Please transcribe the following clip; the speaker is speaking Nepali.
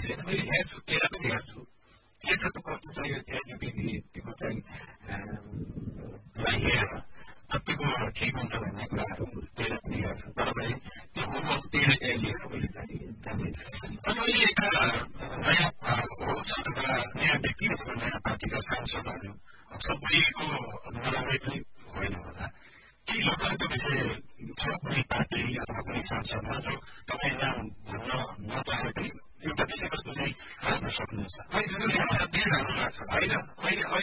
छैन मैले हेर्छु त्यसलाई पनि हेर्छु के छ त कस्तो छ यो च्याटजिपिटीको चाहिँ हेरेर कतिको ठिक हुन्छ भन्ने कुराहरू त्यसलाई पनि हेर्छु तर पनि त्यो ओभरअल त्यसले चाहिँ लिएर मैले चाहिँ अनि अहिले यता नयाँ सरकार नयाँ व्यक्तिहरू नयाँ पार्टीका सांसदहरू सबैको नराम्रै पनि होइन होला केही लोकतन्त्र विषय छ कुनै पार्टी अथवा कुनै सांसदमा जो तपाईँ नाम भन्न नचाहे पनि एउटा विषयवस्तु चाहिँ हाल्न सक्नुहुन्छ होइन अहिले